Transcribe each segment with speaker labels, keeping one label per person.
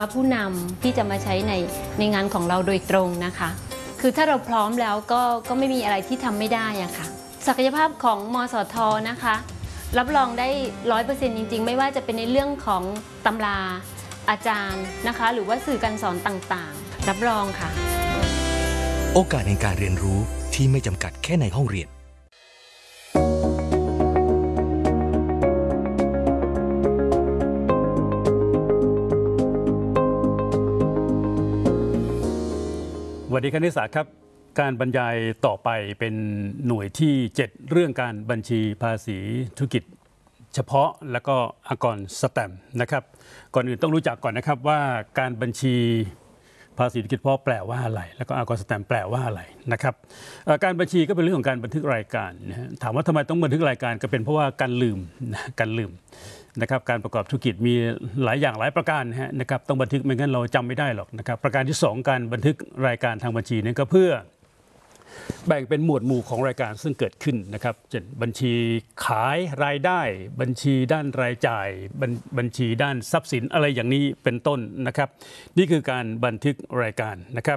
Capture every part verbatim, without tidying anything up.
Speaker 1: ผู้นำที่จะมาใช้ในในงานของเราโดยตรงนะคะคือถ้าเราพร้อมแล้วก็ก็ไม่มีอะไรที่ทำไม่ได้อะค่ะศักยภาพของมสท.นะคะรับรองได้ร้อยเปอร์เซ็นต์จริงๆไม่ว่าจะเป็นในเรื่องของตำราอาจารย์นะคะหรือว่าสื่อการสอนต่างๆรับรองค่ะ
Speaker 2: โอกาสในการเรียนรู้ที่ไม่จำกัดแค่ในห้องเรียน
Speaker 3: สวัสดีคณิตศาสตร์ครับการบรรยายต่อไปเป็นหน่วยที่เจ็ดเรื่องการบัญชีภาษีธุรกิจเฉพาะและก็อากรสแตมป์นะครับก่อนอื่นต้องรู้จักก่อนนะครับว่าการบัญชีภาษีธุรกิจเฉพาะแปลว่าอะไรแล้วก็อากรสแตมป์แปลว่าอะไรนะครับการบัญชีก็เป็นเรื่องของการบันทึกรายการนะฮะถามว่าทำไมต้องบันทึกรายการก็เป็นเพราะว่าการลืมการลืมนะครับการประกอบธุรกิจมีหลายอย่างหลายประการนะครับต้องบันทึกไม่งั้นเราจำไม่ได้หรอกนะครับประการที่สองการบันทึกรายการทางบัญชีนั้นก็เพื่อแบ่งเป็นหมวดหมู่ของรายการซึ่งเกิดขึ้นนะครับเช่นบัญชีขายรายได้บัญชีด้านรายจ่ายบัญชีด้านทรัพย์สินอะไรอย่างนี้เป็นต้นนะครับนี่คือการบันทึกรายการนะครับ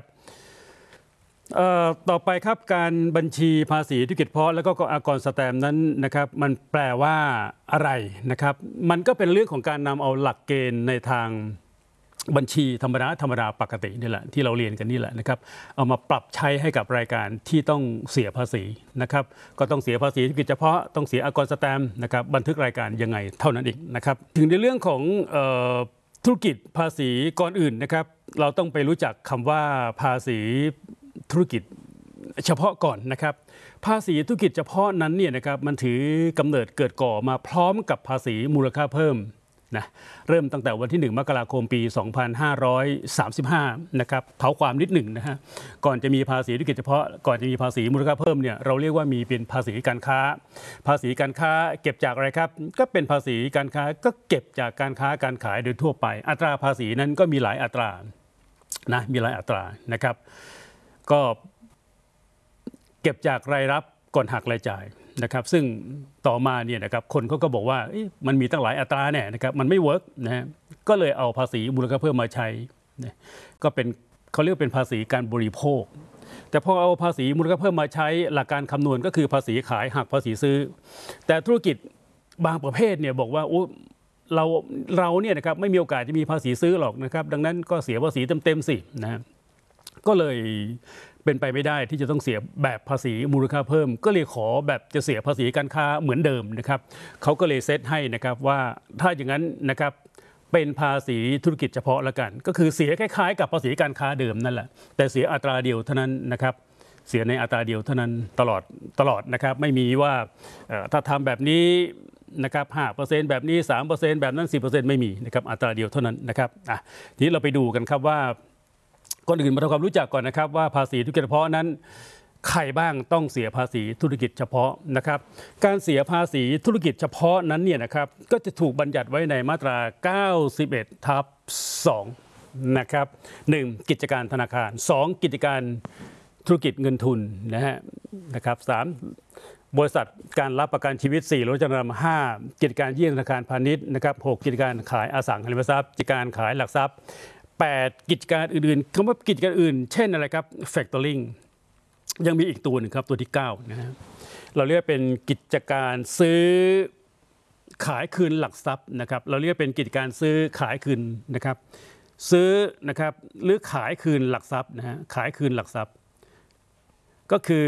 Speaker 3: ต่อไปครับการบัญชีภาษีธุรกิจเฉพาะแล้วก็อากรสแตมป์นั้นนะครับมันแปลว่าอะไรนะครับมันก็เป็นเรื่องของการนำเอาหลักเกณฑ์ในทางบัญชีธรรมดาธรรมดาปกตินี่แหละที่เราเรียนกันนี่แหละนะครับเอามาปรับใช้ให้กับรายการที่ต้องเสียภาษีนะครับก็ต้องเสียภาษีธุรกิจเฉพาะต้องเสียอากรสแตมป์นะครับบันทึกรายการยังไงเท่านั้นเองนะครับถึงในเรื่องของธุรกิจภาษีก่อนอื่นนะครับเราต้องไปรู้จักคำว่าภาษีธุรกิจเฉพาะก่อนนะครับภาษีธุรกิจเฉพาะนั้นเนี่ยนะครับมันถือกำเนิดเกิดก่อมาพร้อมกับภาษีมูลค่าเพิ่มนะเริ่มตั้งแต่วันที่หนึ่งมกราคมปีสองพันห้าร้อยสามสิบห้านะครับเท้าความนิดหนึ่งนะฮะก่อนจะมีภาษีธุรกิจเฉพาะก่อนจะมีภาษีมูลค่าเพิ่มเนี่ยเราเรียกว่ามีเป็นภาษีการค้าภาษีการค้าเก็บจากอะไรครับก็เป็นภาษีการค้าก็เก็บจากการค้าการขายโดยทั่วไปอัตราภาษีนั้นก็มีหลายอัตรานะมีหลายอัตรานะครับก็เก็บจากรายรับก่อนหักรายจ่ายนะครับซึ่งต่อมาเนี่ยนะครับคนเขาก็บอกว่ามันมีตั้งหลายอัตราเนี่ยนะครับมันไม่เวิร์กนะฮะก็เลยเอาภาษีมูลค่าเพิ่มมาใช้ก็เป็นเขาเรียกเป็นภาษีการบริโภคแต่พอเอาภาษีมูลค่าเพิ่มมาใช้หลักการคำนวณก็คือภาษีขายหักภาษีซื้อแต่ธุรกิจบางประเภทเนี่ยบอกว่าเราเราเนี่ยนะครับไม่มีโอกาสจะมีภาษีซื้อหรอกนะครับดังนั้นก็เสียภาษีเต็มๆสินะก็เลยเป็นไปไม่ได้ที่จะต้องเสียแบบภาษีมูลค่าเพิ่มก็เลยขอแบบจะเสียภาษีการค้าเหมือนเดิมนะครับเขาก็เลยเซตให้นะครับว่าถ้าอย่างนั้นนะครับเป็นภาษีธุรกิจเฉพาะละกันก็คือเสียคล้ายๆกับภาษีการค้าเดิมนั่นแหละแต่เสียอัตราเดียวเท่านั้นนะครับเสียในอัตราเดียวเท่านั้นตลอดตลอดนะครับไม่มีว่าถ้าทำแบบนี้นะครับห้าเปอร์เซ็นต์แบบนี้สามเปอร์เซ็นต์แบบนั้นสิบเปอร์เซ็นต์ไม่มีนะครับอัตราเดียวเท่านั้นนะครับอ่ะทีนี้เราไปดูกันครับว่าก่อนอื่นมาทำความรู้จักก่อนนะครับว่าภาษีธุรกิจเฉพาะนั้นใครบ้างต้องเสียภาษีธุรกิจเฉพาะนะครับการเสียภาษีธุรกิจเฉพาะนั้นเนี่ยนะครับก็จะถูกบัญญัติไว้ในมาตราเก้าสิบเอ็ดทับสองนะครับหนึ่งกิจการธนาคารสองกิจการธุรกิจเงินทุนนะฮะนะครับสามบริษัทการรับประกันชีวิตสี่รถจำนำห้ากิจการยื่นธนาคารพาณิชย์นะครับหกกิจการขายอสังหาริมทรัพย์กิจการขายหลักทรัพย์แปดกิจการอื่นๆคำว่ากิจการอื่นเช่นอะไรครับ factoring ยังมีอีกตัวหนึ่งครับตัวที่เก้านะฮะเราเรียกเป็นกิจการซื้อขายคืนหลักทรัพย์นะครับเราเรียกเป็นกิจการซื้อขายคืนนะครับซื้อนะครับหรือขายคืนหลักทรัพย์นะฮะขายคืนหลักทรัพย์ก็คือ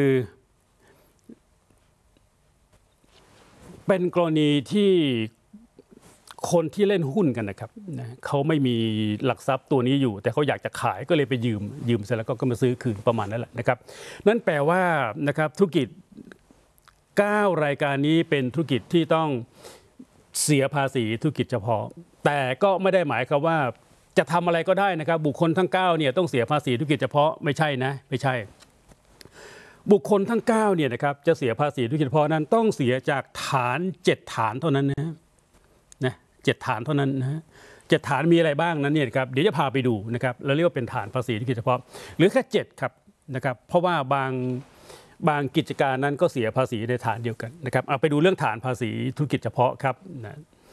Speaker 3: เป็นกรณีที่คนที่เล่นหุ้นกันนะครับนะเขาไม่มีหลักทรัพย์ตัวนี้อยู่แต่เขาอยากจะขายก็เลยไปยืมยืมเสร็จแล้วก็มาซื้อคืนประมาณนั้นแหละนะครับนั่นแปลว่านะครับธุรกิจเก้ารายการนี้เป็นธุรกิจที่ต้องเสียภาษีธุรกิจเฉพาะแต่ก็ไม่ได้หมายความว่าจะทำอะไรก็ได้นะครับบุคคลทั้งเก้าเนี่ยต้องเสียภาษีธุรกิจเฉพาะไม่ใช่นะไม่ใช่บุคคลทั้งเก้าเนี่ยนะครับจะเสียภาษีธุรกิจเฉพาะนั้นต้องเสียจากฐานเจ็ดฐานเท่านั้นนะนะเจ็ดฐานเท่านั้นนะฮะเจ็ดฐานมีอะไรบ้างนั้นเนี่ยครับเดี๋ยวจะพาไปดูนะครับเราเรียกว่าเป็นฐานภาษีธุรกิจเฉพาะหรือแค่เจ็ดครับนะครับเพราะว่าบางบางกิจการนั้นก็เสียภาษีในฐานเดียวกันนะครับเอาไปดูเรื่องฐานภาษีธุรกิจเฉพาะครับนะ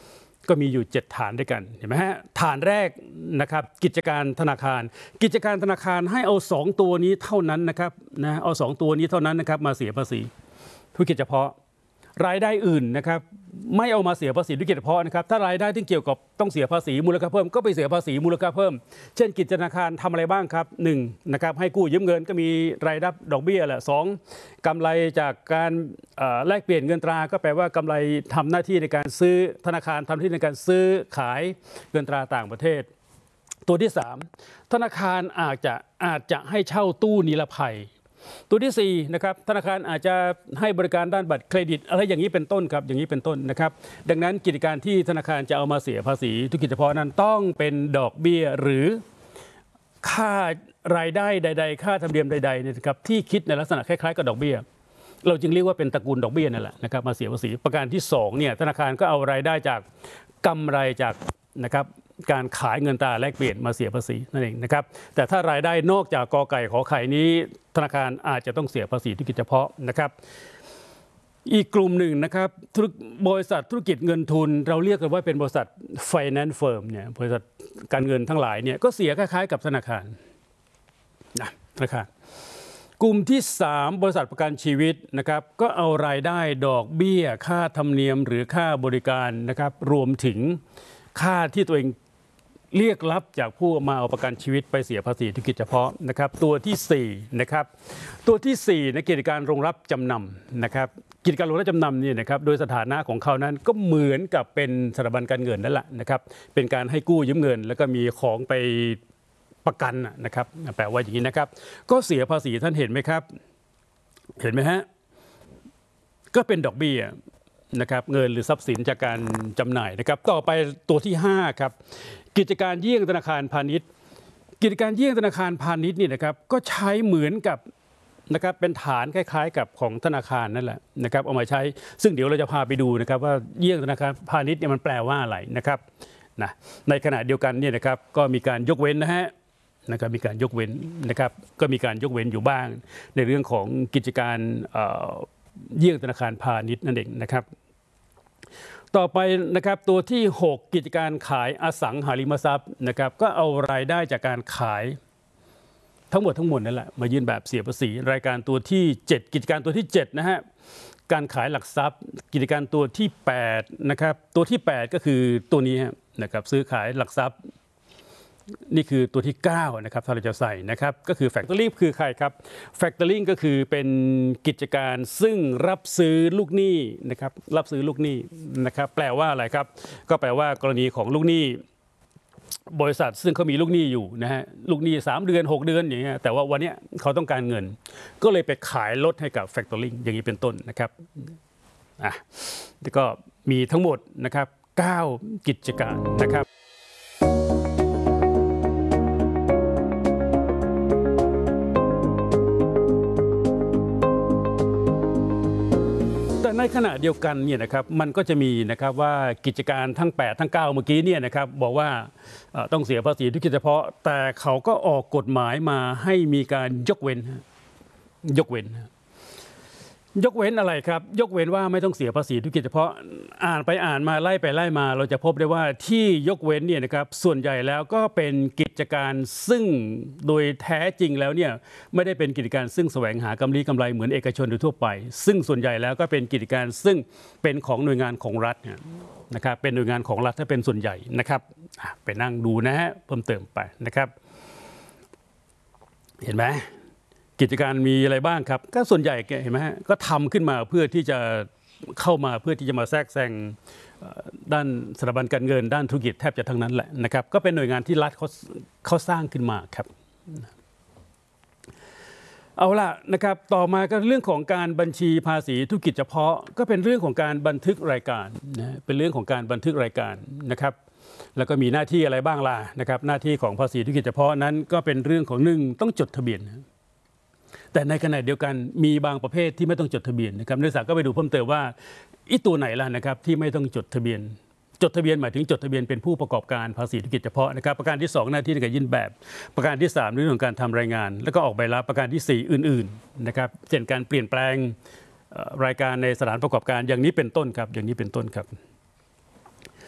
Speaker 3: ก็มีอยู่เจ็ดฐานด้วยกันเห็นไหมฮะฐานแรกนะครับกิจการธนาคาร กิจการธนาคารให้เอาสองตัวนี้เท่านั้นนะครับนะเอาสองตัวนี้เท่านั้นนะครับมาเสียภาษีธุรกิจเฉพาะรายได้อื่นนะครับไม่เอามาเสียภาษีธุรกิจเฉพาะนะครับถ้ารายได้ที่เกี่ยวกับต้องเสียภาษีมูลค่าเพิ่มก็ไปเสียภาษีมูลค่าเพิ่มเช่นกิจธนาคารทำอะไรบ้างครับหนึ่งนะครับให้กู้ยืมเงินก็มีรายรับดอกเบี้ยแหละสองกำไรจากการแลกเปลี่ยนเงินตราก็แปลว่ากำไรทำหน้าที่ในการซื้อธนาคารทำหน้าที่ในการซื้อขายเงินตราต่างประเทศตัวที่สามธนาคารอาจจะอาจจะให้เช่าตู้นิรภัยตัวที่สี่นะครับธนาคารอาจจะให้บริการด้านบัตรเครดิตอะไรอย่างนี้เป็นต้นครับอย่างนี้เป็นต้นนะครับดังนั้นกิจการที่ธนาคารจะเอามาเสียภาษีธุรกิจเฉพาะนั้นต้องเป็นดอกเบี้ยหรือค่ารายได้ใดๆค่าธรรมเนียมใดๆนะครับที่คิดในลักษณะคล้ายๆกับดอกเบี้ยเราจึงเรียกว่าเป็นตระกูลดอกเบี้ยนั่นแหละนะครับมาเสียภาษีประการที่สองเนี่ยธนาคารก็เอารายได้จากกำไรจากนะครับการขายเงินตราแลกเปลี่ยนมาเสียภาษีนั่นเองนะครับแต่ถ้ารายได้นอกจากกอไก่ขอไข่นี้ธนาคารอาจจะต้องเสียภาษีธุรกิจเฉพาะนะครับอีกกลุ่มหนึ่งนะครับบริษัทธุรกิจเงินทุนเราเรียกกันว่าเป็นบริษัท finance firm เนี่ยบริษัทการเงินทั้งหลายเนี่ยก็เสียคล้ายๆกับธนาคารนะธนาคารกลุ่มที่สามบริษัทประกันชีวิตนะครับก็เอารายได้ดอกเบี้ยค่าธรรมเนียมหรือค่าบริการนะครับรวมถึงค่าที่ตัวเองเรียกรับจากผู้มาเอาประกันชีวิตไปเสียภาษีธุรกิจเฉพาะนะครับตัวที่สี่นะครับตัวที่สี่ในกิจการโรงรับจำนำนะครับกิจการโรงรับจำนำนี่นะครับโดยสถานะของเขานั้นก็เหมือนกับเป็นสถาบันการเงินนั่นแหละนะครับเป็นการให้กู้ยืมเงินแล้วก็มีของไปประกันนะครับแปลว่าอย่างนี้นะครับก็เสียภาษีท่านเห็นไหมครับเห็นไหมฮะก็เป็นดอกเบี้ยนะครับเงินหรือทรัพย์สินจากการจำหน่ายนะครับต่อไปตัวที่ห้าครับกิจการเยี่ยงธนาคารพาณิชย์กิจการเยี่ยงธนาคารพาณิชย์นี่นะครับก็ใช้เหมือนกับนะครับเป็นฐานคล้ายๆกับของธนาคารนั่นแหละนะครับเอามาใช้ซึ่งเดี๋ยวเราจะพาไปดูนะครับว่าเยี่ยงธนาคารพาณิชย์เนี่ยมันแปลว่าอะไรนะครับนะในขณะเดียวกันเนี่ยนะครับก็มีการยกเว้นนะฮะนะครับมีการยกเว้นนะครับก็มีการยกเว้นอยู่บ้างในเรื่องของกิจการเยี่ยงธนาคารพาณิชย์นั่นเองนะครับต่อไปนะครับตัวที่หกกิจการขายอสังหาริมทรัพย์นะครับก็เอารายได้จากการขายทั้งหมดทั้งมวลนั่นแหละมายื่นแบบเสียภาษีรายการตัวที่เจ็ดกิจการตัวที่เจ็ดนะฮะการขายหลักทรัพย์กิจการตัวที่แปดนะครับตัวที่แปดก็คือตัวนี้นะครับซื้อขายหลักทรัพย์นี่คือตัวที่เก้านะครับถ้าเราจะใส่นะครับก็คือ factoring คือใครครับ factoring ก็คือเป็นกิจการซึ่งรับซื้อลูกหนี้นะครับรับซื้อลูกหนี้นะครับแปลว่าอะไรครับก็แปลว่ากรณีของลูกหนี้บริษัทซึ่งเขามีลูกหนี้อยู่นะฮะลูกหนี้สามเดือนหกเดือนอย่างเงี้ยแต่ว่าวันนี้เขาต้องการเงินก็เลยไปขายรถให้กับ factoring อย่างนี้เป็นต้นนะครับอ่ะแล้วก็มีทั้งหมดนะครับเก้ากิจการนะครับในขณะเดียวกันเนี่ยนะครับมันก็จะมีนะครับว่ากิจการทั้งแปดทั้งเก้าเมื่อกี้เนี่ยนะครับบอกว่าต้องเสียภาษีธุรกิจเฉพาะแต่เขาก็ออกกฎหมายมาให้มีการยกเว้นยกเว้นยกเว้นอะไรครับยกเว้นว่าไม่ต้องเสียภาษีธุรกิจเฉพาะอ่านไปอ่านมาไล่ไปไล่มาเราจะพบได้ว่าที่ยกเว้นเนี่ยนะครับส่วนใหญ่แล้วก็เป็นกิจการซึ่งโดยแท้จริงแล้วเนี่ยไม่ได้เป็นกิจการซึ่งแสวงหากำไรกำไรเหมือนเอกชนโดยทั่วไปซึ่งส่วนใหญ่แล้วก็เป็นกิจการซึ่งเป็นของหน่วยงานของรัฐนะครับเป็นหน่วยงานของรัฐถ้าเป็นส่วนใหญ่นะครับไปนั่งดูนะฮะเพิ่มเติมไปนะครับเห็นไหมกิจการมีอะไรบ้างครับก็ส่วนใหญ่เห็นไหมฮะก็ทำขึ้นมาเพื่อที่จะเข้ามาเพื่อที่จะมาแทรกแซงด้านสถาบันการเงินด้านธุรกิจแทบจะทั้งนั้นแหละนะครับก็เป็นหน่วยงานที่รัฐเขาเขาสร้างขึ้นมาครับเอาล่ะนะครับต่อมาก็เรื่องของการบัญชีภาษีธุรกิจเฉพาะก็เป็นเรื่องของการบันทึกรายการนะเป็นเรื่องของการบันทึกรายการนะครับแล้วก็มีหน้าที่อะไรบ้างล่ะนะครับหน้าที่ของภาษีธุรกิจเฉพาะนั้นก็เป็นเรื่องของหนึ่งต้องจดทะเบียนแต่ในขณะเดียวกันมีบางประเภทที่ไม่ต้องจดทะเบียนนะครับนักศึกษาก็ไปดูเพิ่มเติมว่าอีตัวไหนล่ะนะครับที่ไม่ต้องจดทะเบียนจดทะเบียนหมายถึงจดทะเบียนเป็นผู้ประกอบการภาษีธุรกิจเฉพาะนะครับประการที่สองหน้าที่ในการยื่นแบบประการที่สามเรื่องของการทำรายงานแล้วก็ออกใบรับประการที่สี่อื่นๆนะครับเช่นการเปลี่ยนแปลงรายการในสถานประกอบการอย่างนี้เป็นต้นครับอย่างนี้เป็นต้นครับ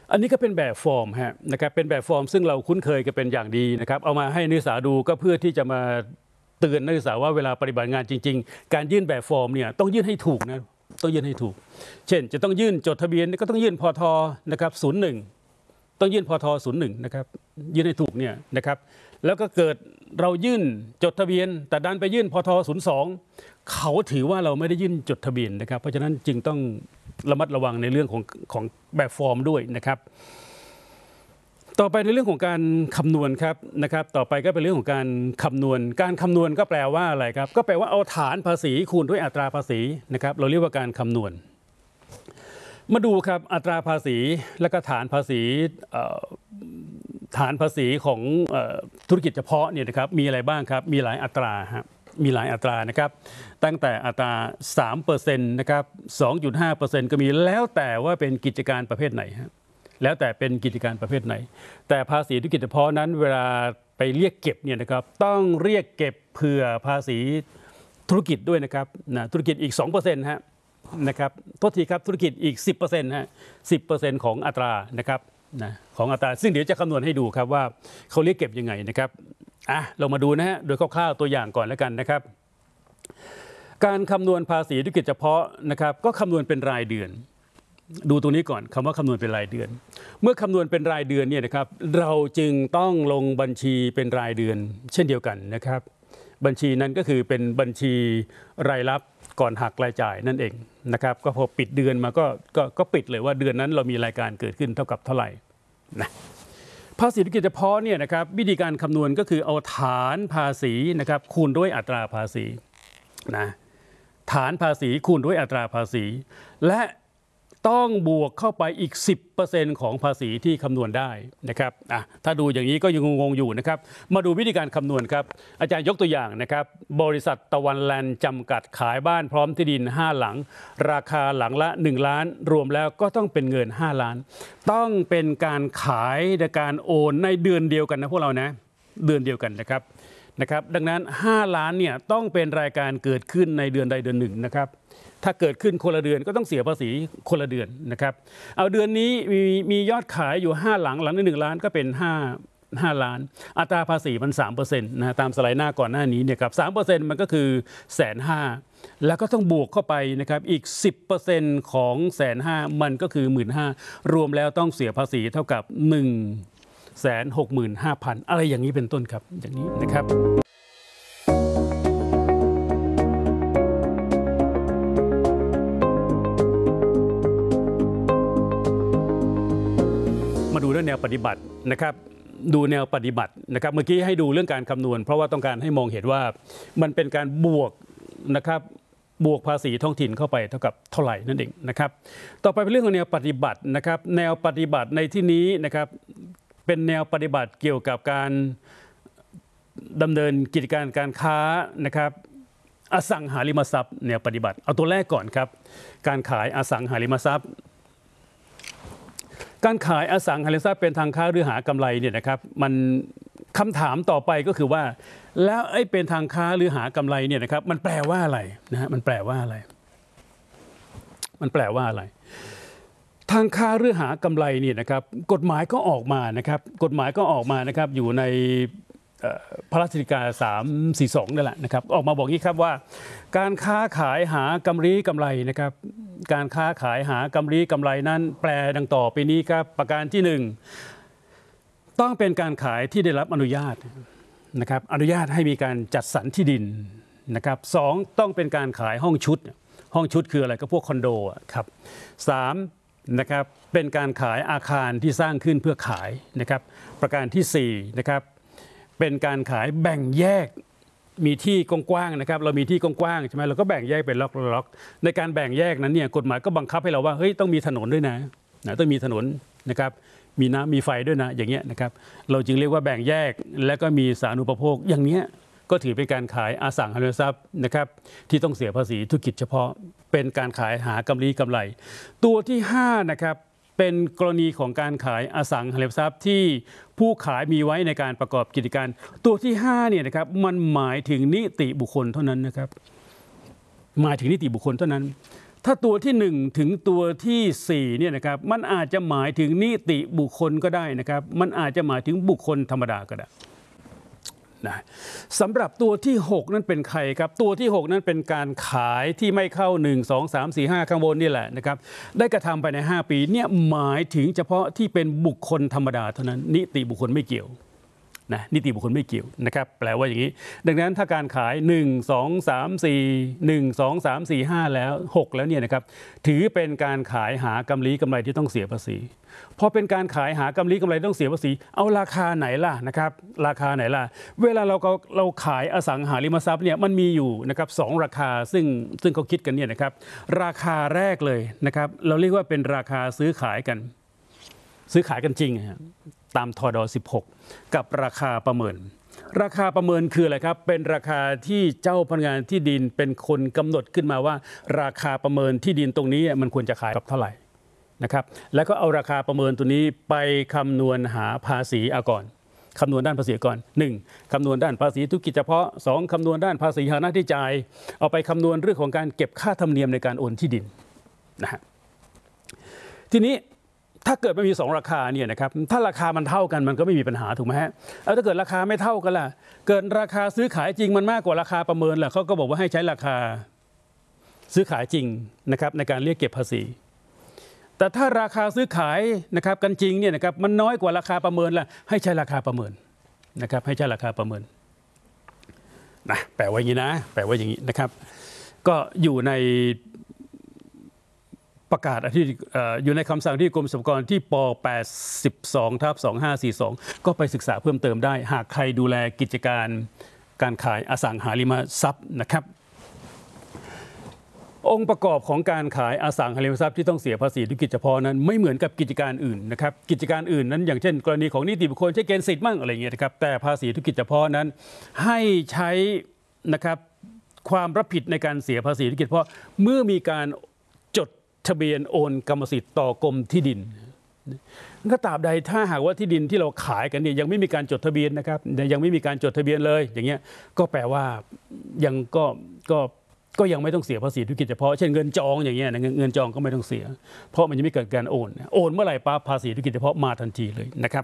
Speaker 3: อันนี้ก็เป็นแบบฟอร์มฮะนะครับเป็นแบบฟอร์มซึ่งเราคุ้นเคยกันเป็นอย่างดีนะครับเอามาให้นักศึกษาดูก็เพื่อที่จะมาเตือนนักศึกษาว่าเวลาปฏิบัติงานจริงๆการยื่นแบบฟอร์มเนี่ยต้องยื่นให้ถูกนะต้องยื่นให้ถูกเช่นจะต้องยื่นจดทะเบียนก็ต้องยื่นพทนะครับศูนย์หนึ่งต้องยื่นพทศูนย์หนึ่งนะครับยื่นให้ถูกเนี่ยนะครับแล้วก็เกิดเรายื่นจดทะเบียนแต่ดันไปยื่นพทศูนย์สองเขาถือว่าเราไม่ได้ยื่นจดทะเบียนนะครับเพราะฉะนั้นจึงต้องระมัดระวังในเรื่องของของแบบฟอร์มด้วยนะครับต่อไปในเรื่องของการคำนวณครับนะครับต่อไปก็เป็นเรื่องของการคำนวณการคำนวณก็แปลว่าอะไรครับก็แปลว่าเอาฐานภาษีคูณด้วยอัตราภาษีนะครับเราเรียกว่าการคำนวณมาดูครับอัตราภาษีและก็ฐานภาษีฐานภาษีของธุรกิจเฉพาะเนี่ยนะครับมีอะไรบ้างครับมีหลายอัตราครับมีหลายอัตรานะครับตั้งแต่อัตรา สามเปอร์เซ็นต์ นะครับ สองจุดห้าเปอร์เซ็นต์ ก็มีแล้วแต่ว่าเป็นกิจการประเภทไหนครับแล้วแต่เป็นกิจการประเภทไหนแต่ภาษีธุรกิจเฉพาะนั้นเวลาไปเรียกเก็บเนี่ยนะครับต้องเรียกเก็บเผื่อภาษีธุรกิจด้วยนะครับนะธุรกิจอีก สองเปอร์เซ็นต์ ฮะนะครับโทษทีครับธุรกิจอีก สิบเปอร์เซ็นต์ ฮะ สิบเปอร์เซ็นต์ ของอัตรานะครับนะของอัตราซึ่งเดี๋ยวจะคำนวณให้ดูครับว่าเขาเรียกเก็บยังไงนะครับอ่ะเรามาดูนะฮะโดยคร่าวๆตัวอย่างก่อนแล้วกันนะครับการคำนวณภาษีธุรกิจเฉพาะนะครับก็คำนวณเป็นรายเดือนดูตรงนี้ก่อนคำว่าคำนวณเป็นรายเดือนเมื่อคำนวณเป็นรายเดือนเนี่ยนะครับเราจึงต้องลงบัญชีเป็นรายเดือนเช่นเดียวกันนะครับบัญชีนั้นก็คือเป็นบัญชีรายรับก่อนหักรายจ่ายนั่นเองนะครับก็พอปิดเดือนมาก็ก็ก็ปิดเลยว่าเดือนนั้นเรามีรายการเกิดขึ้นเท่ากับเท่าไหร่นะภาษีธุรกิจเฉพาะเนี่ยนะครับวิธีการคำนวณก็คือเอาฐานภาษีนะครับคูณด้วยอัตราภาษีนะฐานภาษีคูณด้วยอัตราภาษีและต้องบวกเข้าไปอีก สิบเปอร์เซ็นต์ ของภาษีที่คำนวณได้นะครับอ่ะถ้าดูอย่างนี้ก็ยังงงๆอยู่นะครับมาดูวิธีการคำนวณครับอาจารย์ยกตัวอย่างนะครับบริษัทตะวันแลนด์จำกัดขายบ้านพร้อมที่ดินห้าหลังราคาหลังละหนึ่งล้านรวมแล้วก็ต้องเป็นเงินห้าล้านต้องเป็นการขายในการโอนในเดือนเดียวกันนะพวกเรานะเดือนเดียวกันนะครับนะครับดังนั้นห้าล้านเนี่ยต้องเป็นรายการเกิดขึ้นในเดือนใดเดือนหนึ่งนะครับถ้าเกิดขึ้นคนละเดือนก็ต้องเสียภาษีคนละเดือนนะครับเอาเดือนนี้มีมียอดขายอยู่ห้าหลังหลังละหนึ่งล้านก็เป็นห้า ห้าล้านอัตราภาษีมัน สามเปอร์เซ็นต์ นะตามสไลด์หน้าก่อนหน้านี้เนี่ยครับ สามเปอร์เซ็นต์ มันก็คือแสนห้าแล้วก็ต้องบวกเข้าไปนะครับอีก สิบเปอร์เซ็นต์ ของแสนห้ามันก็คือ หนึ่งหมื่นห้าพัน รวมแล้วต้องเสียภาษีเท่ากับ หนึ่งแสนหกหมื่นห้าพัน อะไรอย่างนี้เป็นต้นครับอย่างนี้นะครับมาดูเรื่องแนวปฏิบัตินะครับดูแนวปฏิบัตินะครับเมื่อกี้ให้ดูเรื่องการคำนวณเพราะว่าต้องการให้มองเห็นว่ามันเป็นการบวกนะครับบวกภาษีท้องถิ่นเข้าไปเท่ากับเท่าไหร่นั่นเองนะครับต่อไปเป็นเรื่องของแนวปฏิบัตินะครับแนวปฏิบัติในที่นี้นะครับเป็นแนวปฏิบัติเกี่ยวกับการดำเนินกิจการการค้านะครับอสังหาริมทรัพย์แนวปฏิบัติเอาตัวแรกก่อนครับการขายอสังหาริมทรัพย์การขายอสังหาริมทรัพย์เป็นทางค้าหรือหากำไรเนี่ยนะครับมันคำถามต่อไปก็คือว่าแล้วไอ้เป็นทางค้าหรือหากำไรเนี่ยนะครับมันแปลว่าอะไรนะฮะมันแปลว่าอะไรมันแปลว่าอะไรทางค้าหรือหากำไรเนี่ยนะครับกฎหมายก็ออกมานะครับกฎหมายก็ออกมานะครับอยู่ในพระราชกิจการสามสี่สองนั่นแหละนะครับออกมาบอกงี้ครับว่าการค้าขายหากำไรกำไรนะครับการค้าขายหากำไรกำไรนั้นแปลดังต่อไปนี้ครับประการที่หนึ่งต้องเป็นการขายที่ได้รับอนุญาตนะครับอนุญาตให้มีการจัดสรรที่ดินนะครับสองต้องเป็นการขายห้องชุดห้องชุดคืออะไรก็พวกคอนโดครับสามนะครับเป็นการขายอาคารที่สร้างขึ้นเพื่อขายนะครับประการที่สี่นะครับเป็นการขายแบ่งแยกมีที่กว้างๆนะครับเรามีที่กว้างๆใช่ไหมเราก็แบ่งแยกเป็นล็อกๆในการแบ่งแยกนั้นเนี่ยกฎหมายก็บังคับให้เราว่าเฮ้ยต้องมีถนนด้วยนะนะต้องมีถนนนะครับมีน้ำมีไฟด้วยนะอย่างเงี้ยนะครับเราจึงเรียกว่าแบ่งแยกและก็มีสาธารณูปโภคอย่างเนี้ยก็ถือเป็นการขายอสังหาริมทรัพย์นะครับที่ต้องเสียภาษีธุรกิจเฉพาะเป็นการขายหากำไรกำไร ตัวที่ห้านะครับเป็นกรณีของการขายอสังหาริมทรัพย์ที่ผู้ขายมีไว้ในการประกอบกิจการตัวที่ห้าเนี่ยนะครับมันหมายถึงนิติบุคคลเท่านั้นนะครับหมายถึงนิติบุคคลเท่านั้นถ้าตัวที่หนึ่งถึงตัวที่สี่เนี่ยนะครับมันอาจจะหมายถึงนิติบุคคลก็ได้นะครับมันอาจจะหมายถึงบุคคลธรรมดาก็ได้นะสำหรับตัวที่หกนั้นเป็นใครครับตัวที่หกนั้นเป็นการขายที่ไม่เข้าหนึ่ง สอง สาม สี่ ห้าข้างบนนี่แหละนะครับได้กระทำไปในห้าปีเนี่ยหมายถึงเฉพาะที่เป็นบุคคลธรรมดาเท่านั้นนิติบุคคลไม่เกี่ยวนะนิติบุคคลไม่เกี่ยวนะครับแปลว่าอย่างนี้ดังนั้นถ้าการขายหนึ่ง สอง สาม สี่ หนึ่ง สอง สาม สี่ ห้าแล้วหกแล้วเนี่ยนะครับถือเป็นการขายหากำไรกำไรที่ต้องเสียภาษีพอเป็นการขายหากำไรกำไรต้องเสียภาษีเอาราคาไหนล่ะนะครับราคาไหนล่ะเวลาเราเราขายอสังหาริมทรัพย์เนี่ยมันมีอยู่นะครับสองราคาซึ่งซึ่งเขาคิดกันเนี่ยนะครับราคาแรกเลยนะครับเราเรียกว่าเป็นราคาซื้อขายกันซื้อขายกันจริงตามทดสิบหกกับราคาประเมินราคาประเมินคืออะไรครับเป็นราคาที่เจ้าพนักงานที่ดินเป็นคนกำหนดขึ้นมาว่าราคาประเมินที่ดินตรงนี้มันควรจะขายกับเท่าไหร่นะครับแล้วก็เอาราคาประเมินตัวนี้ไปคำนวณหาภาษีอากรคำนวณด้านภาษีก่อนหนึ่งคำนวณด้านภาษีธุรกิจเฉพาะสองคำนวณด้านภาษีหาหน้าที่จ่ายเอาไปคำนวณเรื่องของการเก็บค่าธรรมเนียมในการโอนที่ดินนะฮะทีนี้ถ้าเกิดมันมีสองราคาเนี่ยนะครับถ้าราคามันเท่ากันมันก็ไม่มีปัญหาถูกไหมฮะแล้วถ้าเกิดราคาไม่เท่ากันล่ะเกิดราคาซื้อขายจริงมันมากกว่าราคาประเมินล่ะเขาก็บอกว่าให้ใช้ราคาซื้อขายจริงนะครับในการเรียกเก็บภาษีแต่ถ้าราคาซื้อขายนะครับกันจริงเนี่ยนะครับมันน้อยกว่าราคาประเมินล่ะให้ใช้ราคาประเมินนะครับให้ใช้ราคาประเมินนะแปลว่าอย่างนี้นะแปลว่าอย่างนี้นะครับก็อยู่ในประกาศที่อยู่ในคำสั่งที่กรมสรรพากรที่ป แปดสิบสอง ทับ สองห้าสี่สองก็ไปศึกษาเพิ่มเติมได้หากใครดูแลกิจการการขายอสังหาริมทรัพย์นะครับองค์ประกอบของการขายอสังหาริมทรัพย์ที่ต้องเสียภาษีธุรกิจเฉพาะนั้นไม่เหมือนกับกิจการอื่นนะครับกิจการอื่นนั้นอย่างเช่นกรณีของนิติบุคคลใช้เกณฑ์สิทธิ์มั่งอะไรเงี้ยนะครับแต่ภาษีธุรกิจเฉพาะนั้นให้ใช้นะครับความรับผิดในการเสียภาษีธุรกิจเฉพาะเมื่อมีการจดทะเบียนโอนกรรมสิทธิ์ต่อกรมที่ดินก็ตราบใดถ้าหากว่าที่ดินที่เราขายกันเนี่ยยังไม่มีการจดทะเบียนนะครับยังไม่มีการจดทะเบียนเลยอย่างเงี้ยก็แปลว่ายังก็ก็ก็ยังไม่ต้องเสียภาษีธุรกิจเฉพาะเช่นเงินจองอย่างเงี้ยเงินจองก็ไม่ต้องเสียเพราะมันยังไม่เกิดการโอนโอนเมื่อไหร่ปั๊บภาษีธุรกิจเฉพาะมาทันทีเลยนะครับ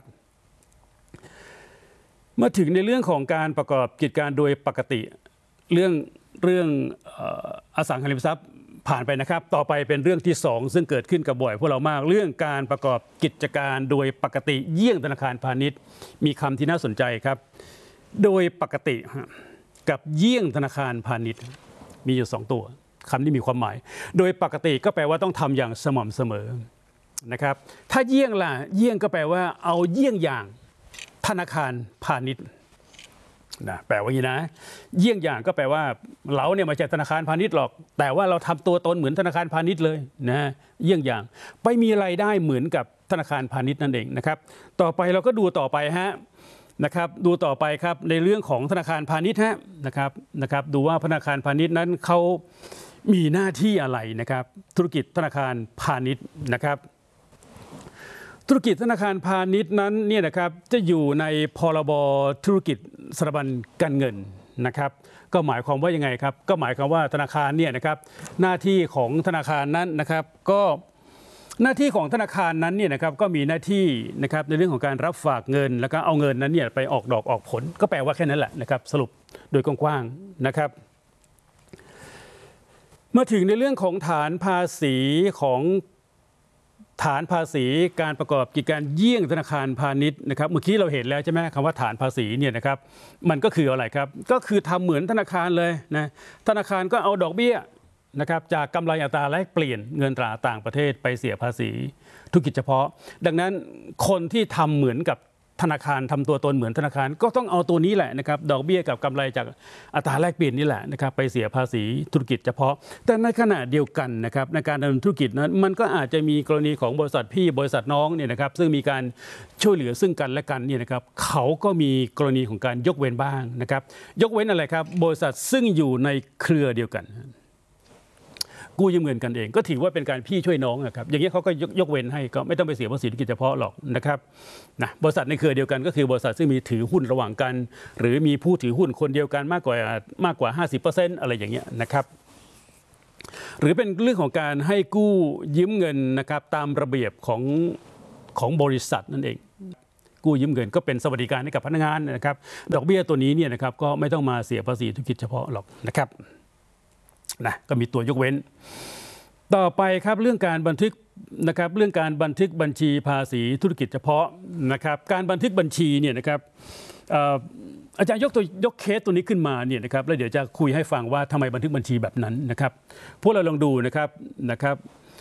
Speaker 3: มาถึงในเรื่องของการประกอบกิจการโดยปกติเรื่องเรื่องอสังหาริมทรัพย์ผ่านไปนะครับต่อไปเป็นเรื่องที่สองซึ่งเกิดขึ้นกับบ่อยพวกเรามากเรื่องการประกอบกิจการโดยปกติเยี่ยงธนาคารพาณิชย์มีคำที่น่าสนใจครับโดยปกติกับเยี่ยงธนาคารพาณิชย์มีอยู่สองตัวคำนี้มีความหมายโดยปกติก็แปลว่าต้องทำอย่างสม่ำเสมอนะครับถ้าเยี่ยงล่ะเยี่ยงก็แปลว่าเอาเยี่ยงอย่างธนาคารพาณิชย์นะแปลว่าอย่างนี้นะเยี่ยงอย่างก็แปลว่าเราเนี่ยไม่ใช่ธนาคารพาณิชย์หรอกแต่ว่าเราทำตัวตนเหมือนธนาคารพาณิชย์เลยนะเยี่ยงอย่างไปมีรายได้เหมือนกับธนาคารพาณิชย์นั่นเองนะครับต่อไปเราก็ดูต่อไปฮะนะครับดูต่อไปครับในเรื่องของธนาคารพาณิชย์ฮะนะครับนะครับดูว่าธนาคารพาณิชย์นั้นเขามีหน้าที่อะไรนะครับธุรกิจธนาคารพาณิชย์นะครับธุรกิจธนาคารพาณิชย์นั้นเนี่ยนะครับจะอยู่ในพรบธุรกิจสถาบันการเงินนะครับก็หมายความว่ายังไงครับก็หมายความว่าธนาคารเนี่ยนะครับหน้าที่ของธนาคารนั้นนะครับก็หน้าที่ของธนาคารนั้นเนี่ยนะครับก็มีหน้าที่นะครับในเรื่องของการรับฝากเงินแล้วก็เอาเงินนั้นเนี่ยไปออกดอกออกผลก็แปลว่าแค่นั้นแหละนะครับสรุปโดยกว้างๆนะครับมาถึงในเรื่องของฐานภาษีของฐานภาษีการประกอบกิจการเยี่ยงธนาคารพาณิชย์นะครับเมื่อกี้เราเห็นแล้วใช่ไหมคำว่าฐานภาษีเนี่ยนะครับมันก็คืออะไรครับก็คือทำเหมือนธนาคารเลยนะธนาคารก็เอาดอกเบี้ยนะครับจากกำไรอัตราแลกเปลี่ยนเงินตราต่างประเทศไปเสียภาษีธุรกิจเฉพาะดังนั้นคนที่ทำเหมือนกับธนาคารทำตัวตนเหมือนธนาคารก็ต้องเอาตัวนี้แหละนะครับดอกเบี้ยกับกำไรจากอัตราแลกเปลี่ยนนี่แหละนะครับไปเสียภาษีธุรกิจเฉพาะแต่ในขณะเดียวกันนะครับในการดำเนินธุรกิจนั้นมันก็อาจจะมีกรณีของบริษัทพี่บริษัทน้องเนี่ยนะครับซึ่งมีการช่วยเหลือซึ่งกันและกันเนี่ยนะครับเขาก็มีกรณีของการยกเว้นบ้างนะครับยกเว้นอะไรครับบริษัทซึ่งอยู่ในเครือเดียวกันกู้ยืมเงินกันเองก็ถือว่าเป็นการพี่ช่วยน้องนะครับอย่างนี้เขาก็ยกยกเว้นให้ก็ไม่ต้องไปเสียภาษีธุรกิจเฉพาะหรอกนะครับนะบริษัทในเครือเดียวกันก็คือบริษัทซึ่งมีถือหุ้นระหว่างกันหรือมีผู้ถือหุ้นคนเดียวกันมากกว่ามากกว่า ห้าสิบเปอร์เซ็นต์ อะไรอย่างเงี้ยนะครับหรือเป็นเรื่องของการให้กู้ยืมเงินนะครับตามระเบียบของของบริษัทนั่นเองกู้ยืมเงินก็เป็นสวัสดิการให้กับพนักงานนะครับดอกเบี้ยตัวนี้เนี่ยนะครับก็ไม่ต้องมาเสียภาษีธุรกิจเฉพาะหรอกนะครับนะก็มีตัวยกเว้นต่อไปครับเรื่องการบันทึกนะครับเรื่องการบันทึกบัญชีภาษีธุรกิจเฉพาะนะครับการบันทึกบัญชีเนี่ยนะครับอาจารย์ยกตัวยกเคสตัวนี้ขึ้นมาเนี่ยนะครับแล้วเดี๋ยวจะคุยให้ฟังว่าทำไมบันทึกบัญชีแบบนั้นนะครับพวกเราลองดูนะครับนะครับ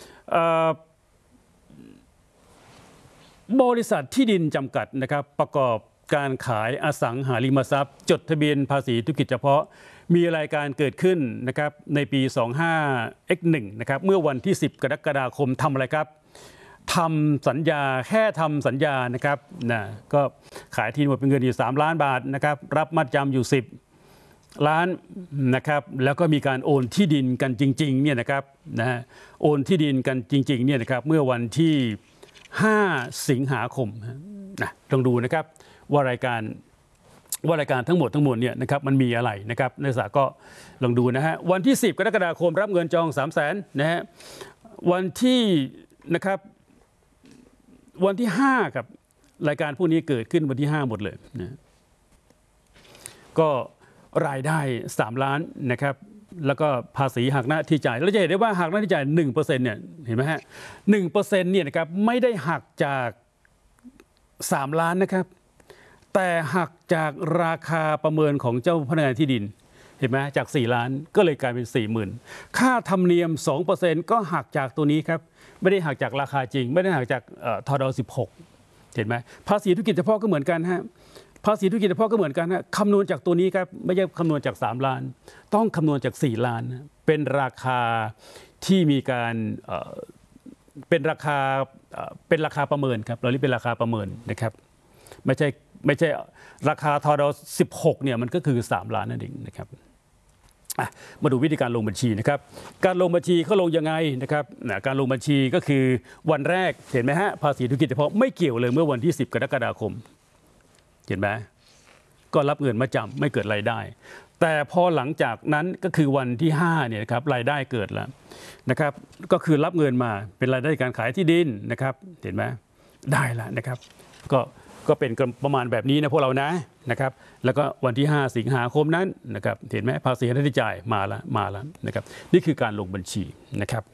Speaker 3: บริษัทที่ดินจำกัดนะครับประกอบการขายอสังหาริมทรัพย์ จดทะเบียนภาษีธุรกิจเฉพาะมีรายการเกิดขึ้นนะครับในปี สองห้าเอ็กซ์หนึ่ง นะครับเมื่อวันที่สิบกรกฎาคมทำอะไรครับทำสัญญาแค่ทำสัญญานะครับนะก็ขายที่หมดเป็นเงินอยู่สามล้านบาทนะครับรับมัดจำอยู่สิบล้านนะครับแล้วก็มีการโอนที่ดินกันจริงๆเนี่ยนะครับนะฮะโอนที่ดินกันจริงๆเนี่ยนะครับเมื่อวันที่ห้าสิงหาคมนะลองดูนะครับว่ารายการว่ารายการทั้งหมดทั้งมวลเนี่ยนะครับมันมีอะไรนะครับนักศึกษาก็ลองดูนะฮะวันที่สิบกรกฎาคมรับเงินจอง สามแสน นะฮะวันที่นะครับวันที่ห้าครับรายการพวกนี้เกิดขึ้นวันที่ห้าหมดเลยนะก็รายได้สามล้านนะครับแล้วก็ภาษีหักหน้าที่จ่ายเราจะเห็นได้ว่าหักหน้าที่จ่าย หนึ่งเปอร์เซ็นต์ เนี่ยเห็นไหมฮะ หนึ่งเปอร์เซ็นต์ เนี่ยนะครับไม่ได้หักจากสามล้านนะครับแต่หักจากราคาประเมินของเจ้าพนักงานที่ดินเห็นไหมจากสี่ล้านก็เลยกลายเป็น สี่หมื่น ค่าธรรมเนียม สองเปอร์เซ็นต์ ก็หักจากตัวนี้ครับไม่ได้หักจากราคาจริงไม่ได้หักจากทดสิบหกเห็นไหมภาษีธุรกิจเฉพาะก็เหมือนกันฮะภาษีธุรกิจเฉพาะก็เหมือนกันฮะคำนวณจากตัวนี้ครับไม่ใช่คำนวณจากสามล้านต้องคำนวณจากสี่ล้านเป็นราคาที่มีการเป็นราคาเป็นราคาประเมินครับเราเรียกเป็นราคาประเมินนะครับไม่ใช่ไม่ใช่ราคาทดสิบหกเนี่ยมันก็คือสามล้านนั่นเองนะครับมาดูวิธีการลงบัญชีนะครับการลงบัญชีเขาลงยังไงนะครับการลงบัญชีก็คือวันแรกเห็นไหมฮะภาษีธุรกิจเฉพาะไม่เกี่ยวเลยเมื่อวันที่สิบกรกฎาคมเห็นไหมก็รับเงินมาจำไม่เกิดรายได้แต่พอหลังจากนั้นก็คือวันที่ห้าเนี่ยครับรายได้เกิดแล้วนะครับก็คือรับเงินมาเป็นรายได้การขายที่ดินนะครับเห็นไหมได้แล้วนะครับก็ก็เป็นประมาณแบบนี้นะพวกเรานะนะครับแล้วก็วันที่ห้าสิงหาคมนั้นนะครับเห็นไหมภาษีหน้าที่จ่ายมาแล้วมาแล้วนะครับนี่คือการลงบัญชีนะครับ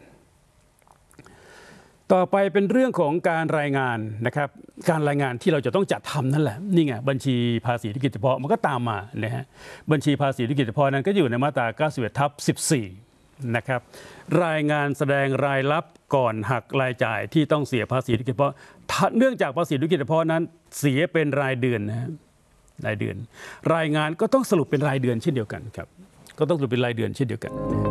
Speaker 3: ต่อไปเป็นเรื่องของการรายงานนะครับการรายงานที่เราจะต้องจัดทำนั่นแหละนี่ไงบัญชีภาษีธุรกิจเฉพาะมันก็ตามมานะฮะบัญชีภาษีธุรกิจเฉพาะนั้นก็อยู่ในมาตราเก้าสิบเอ็ดทับสิบสี่นะครับรายงานแสดงรายรับก่อนหักรายจ่ายที่ต้องเสียภาษีธุรกิจเฉพาะเนื่องจากภาษีธุรกิจเฉพาะนั้นเสียเป็นรายเดือนนะฮะรายเดือนรายงานก็ต้องสรุปเป็นรายเดือนเช่นเดียวกันครับก็ต้องสรุปเป็นรายเดือนเช่นเดียวกัน